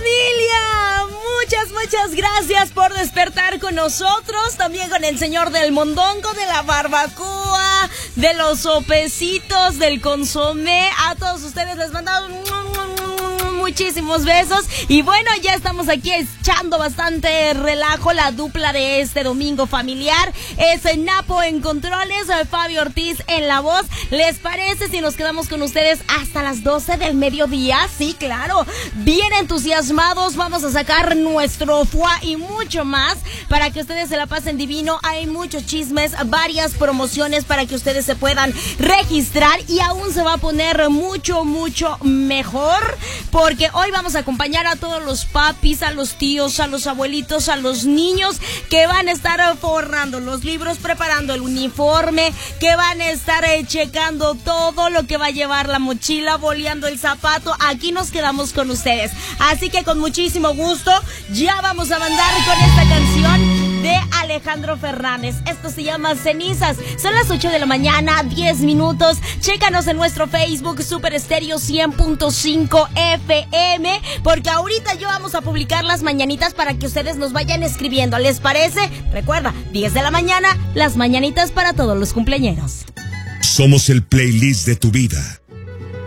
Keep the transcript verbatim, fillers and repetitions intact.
familia! Muchas, muchas gracias por despertar con nosotros. También con el señor del mondongo, de la barbacoa, de los sopecitos, del consomé. A todos ustedes les mandamos muchísimos besos. Y bueno, ya estamos aquí echando bastante relajo. La dupla de este domingo familiar es Napo en controles, Fabio Ortiz en la voz. ¿Les parece si nos quedamos con ustedes hasta las doce del mediodía? Sí, claro. Bien entusiasmados. Vamos a sacar nuestro foie y mucho más para que ustedes se la pasen divino. Hay muchos chismes, varias promociones para que ustedes se puedan registrar y aún se va a poner mucho, mucho mejor, porque hoy vamos a acompañar a todos los papis, a los tíos, a los abuelitos, a los niños que van a estar forrando los libros, preparando el uniforme, que van a estar eh, checando todo lo que va a llevar la mochila, boleando el zapato. Aquí nos quedamos con ustedes. Así que con muchísimo gusto ya vamos a mandar con esta canción de Alejandro Fernández. Esto se llama Cenizas. Son las ocho de la mañana, diez minutos. Chécanos en nuestro Facebook, Super Estéreo cien punto cinco F M, porque ahorita yo vamos a publicar las mañanitas para que ustedes nos vayan escribiendo. ¿Les parece? Recuerda, diez de la mañana, las mañanitas para todos los cumpleañeros. Somos el playlist de tu vida.